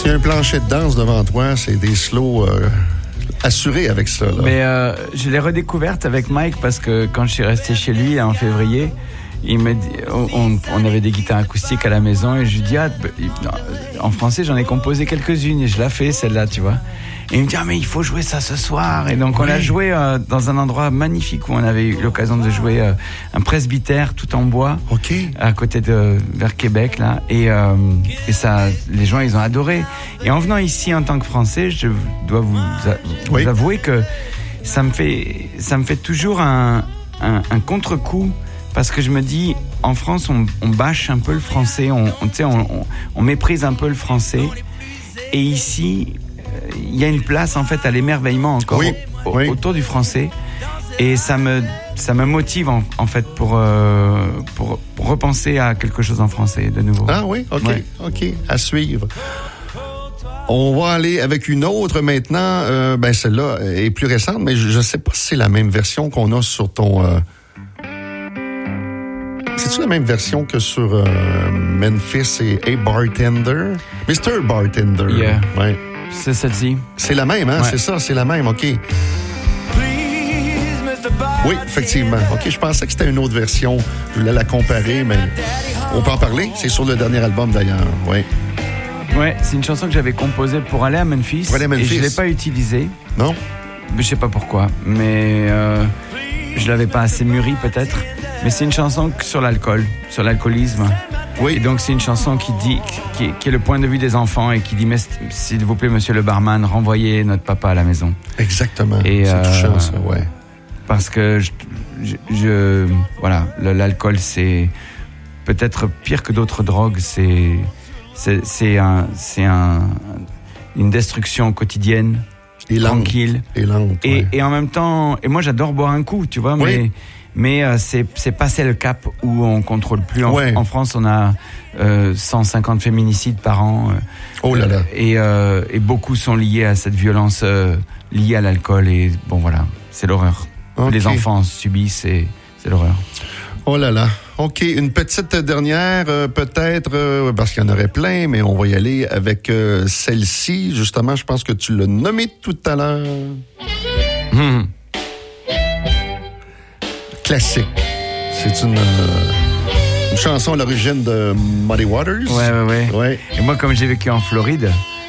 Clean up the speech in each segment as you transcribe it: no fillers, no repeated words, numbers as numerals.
S'il y a un plancher de danse devant toi, c'est des slows assurés avec ça. Là. Mais je l'ai redécouverte avec Mike parce que quand je suis resté chez lui en février, il me dit, on avait des guitares acoustiques à la maison et je lui dis en français j'en ai composé quelques-unes et je la fais celle-là, tu vois. Et il me dit mais il faut jouer ça ce soir. Et donc on a joué dans un endroit magnifique où on avait eu l'occasion de jouer un presbytère tout en bois, à côté de vers Québec là. Et ça, les gens ils ont adoré. Et en venant ici en tant que Français, je dois vous avouer que ça me fait toujours un contre-coup. Parce que je me dis, en France, on bâche un peu le français, on méprise un peu le français. Et ici, il y a une place, en fait, à l'émerveillement encore autour du français. Et ça me motive, en fait, pour repenser à quelque chose en français, de nouveau. Ah oui? OK. À suivre. On va aller avec une autre maintenant. Celle-là est plus récente, mais je ne sais pas si c'est la même version qu'on a sur ton... C'est-tu la même version que sur Memphis et Hey Bartender? Mr. Bartender. Yeah. Ouais. C'est celle-ci. C'est la même, hein? Ouais. C'est ça, c'est la même, OK. Oui, effectivement. OK, je pensais que c'était une autre version. Je voulais la comparer, mais on peut en parler. C'est sur le dernier album, d'ailleurs. Oui. Ouais, c'est une chanson que j'avais composée pour aller à Memphis. Et je ne l'ai pas utilisée. Non? Je ne sais pas pourquoi, mais je ne l'avais pas assez mûri, peut-être. Mais c'est une chanson sur l'alcool, sur l'alcoolisme. Oui. Et donc c'est une chanson qui est le point de vue des enfants et qui dit s'il vous plaît monsieur le barman, renvoyez notre papa à la maison. Exactement. Et c'est touchant ça, ouais. Parce que l'alcool c'est peut-être pire que d'autres drogues, c'est une destruction quotidienne, tranquille et lente. Et en même temps, et moi j'adore boire un coup, tu vois, mais c'est passé le cap où on contrôle plus. En France, on a 150 féminicides par an. Oh là là. Et beaucoup sont liés à cette violence liée à l'alcool. Et bon, voilà, c'est l'horreur. Okay. Les enfants subissent et c'est l'horreur. Oh là là. OK, une petite dernière, peut-être, parce qu'il y en aurait plein, mais on va y aller avec celle-ci. Justement, je pense que tu l'as nommée tout à l'heure. Classique. C'est une chanson à l'origine de Muddy Waters. Ouais. Et moi, comme j'ai vécu en Floride,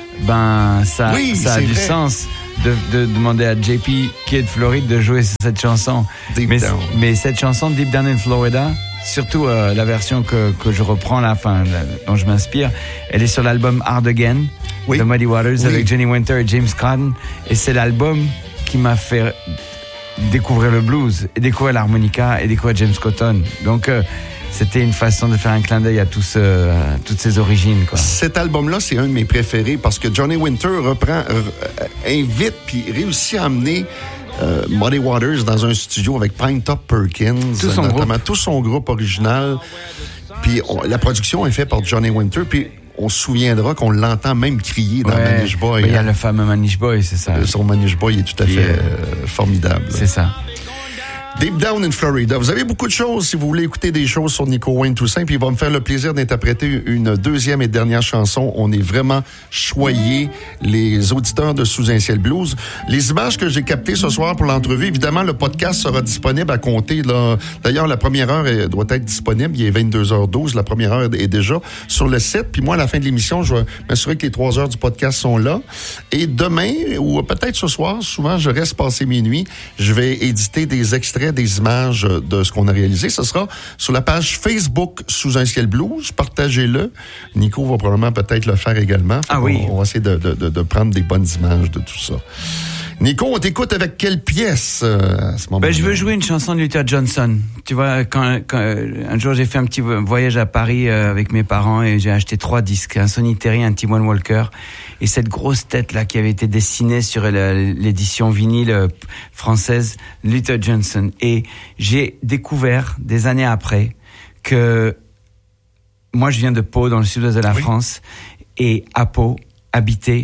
ça a du sens de demander à JP, qui est de Floride, de jouer cette chanson. Mais cette chanson, Deep Down in Florida, surtout la version que je reprends là, dont je m'inspire, elle est sur l'album Hard Again de Muddy Waters avec Johnny Winter et James Corden. Et c'est l'album qui m'a fait découvrir le blues et découvrir l'harmonica et découvrir James Cotton. Donc c'était une façon de faire un clin d'œil à toutes ses origines, quoi. Cet album-là, c'est un de mes préférés parce que Johnny Winter invite puis réussit à amener Muddy Waters dans un studio avec Pine Top Perkins, tout son groupe original. Puis la production est faite par Johnny Winter, puis on se souviendra qu'on l'entend même crier dans Manish Boy. Il y a le fameux Manish Boy, c'est ça. Son Manish Boy est tout à fait formidable. C'est ça. Deep Down in Florida. Vous avez beaucoup de choses si vous voulez écouter des choses sur Nico Wayne Toussaint, puis il va me faire le plaisir d'interpréter une deuxième et dernière chanson. On est vraiment choyés, les auditeurs de Sous un ciel blues. Les images que j'ai captées ce soir pour l'entrevue, évidemment, le podcast sera disponible à compter. Là. D'ailleurs, la première heure doit être disponible. Il est 22h12. La première heure est déjà sur le site. Puis moi, à la fin de l'émission, je vais m'assurer que les 3 heures du podcast sont là. Et demain, ou peut-être ce soir, souvent, je reste passer minuit. Je vais éditer des extraits, des images de ce qu'on a réalisé. Ce sera sur la page Facebook Sous un ciel blues. Partagez-le. Nico va probablement peut-être le faire également. On va essayer de prendre des bonnes images de tout ça. Nico, on t'écoute avec quelle pièce à ce moment-là? Je veux jouer une chanson de Luther Johnson. Tu vois, quand un jour j'ai fait un petit voyage à Paris avec mes parents et j'ai acheté 3 disques, un Sonny Terry, un T-Bone Walker et cette grosse tête là qui avait été dessinée sur l'édition vinyle française, Luther Johnson. Et j'ai découvert des années après que moi je viens de Pau dans le sud-ouest de la France et à Pau habitait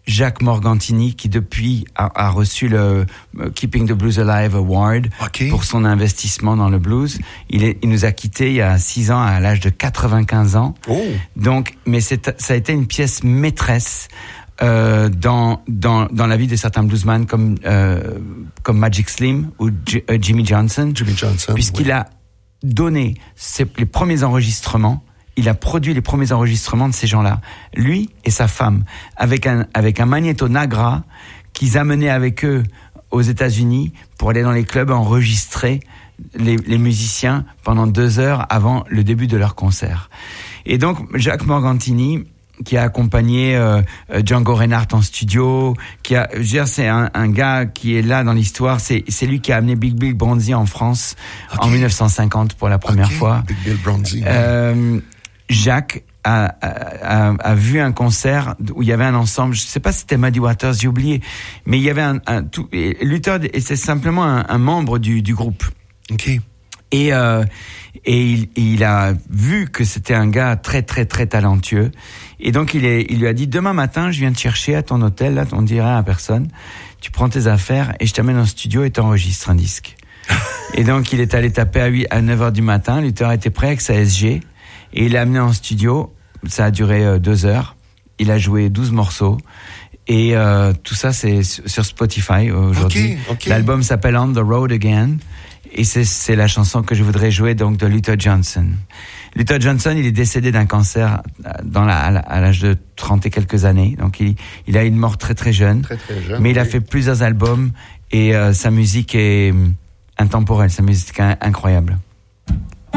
Jacques Morgantini, qui depuis a reçu le Keeping the Blues Alive Award pour son investissement dans le blues. Il nous a quittés il y a 6 ans à l'âge de 95 ans. Oh. Donc, mais ça a été une pièce maîtresse dans la vie de certains bluesmen comme Magic Slim ou Jimmy Johnson, puisqu'il a donné les premiers enregistrements. Il a produit les premiers enregistrements de ces gens-là, lui et sa femme, avec un magnéto Nagra qu'ils amenaient avec eux aux États-Unis pour aller dans les clubs enregistrer les musiciens pendant 2 heures avant le début de leur concert. Et donc Jacques Morgantini, qui a accompagné Django Reinhardt en studio, c'est un gars qui est là dans l'histoire. C'est lui qui a amené Big Bill Broonzy en France en 1950 pour la première fois. Big Bill Broonzy. Jacques a vu un concert où il y avait un ensemble, je sais pas si c'était Muddy Waters, j'ai oublié, mais il y avait Luther, et c'est simplement un membre du groupe. Okay. Et il a vu que c'était un gars très très très talentueux, et donc il lui a dit: demain matin je viens te chercher à ton hôtel, là on dirait à personne, tu prends tes affaires et je t'amène en studio et t'enregistres un disque. Et donc il est allé taper à 9h du matin, Luther était prêt avec sa SG. Et il l'a amené en studio, ça a duré 2 heures, il a joué 12 morceaux, et tout ça c'est sur Spotify aujourd'hui. Okay. L'album s'appelle On the Road Again, et c'est la chanson que je voudrais jouer donc de Luther Johnson. Luther Johnson, il est décédé d'un cancer à l'âge de 30 et quelques années, donc il a une mort très très jeune, mais il a fait plusieurs albums, et sa musique est intemporelle, sa musique est incroyable.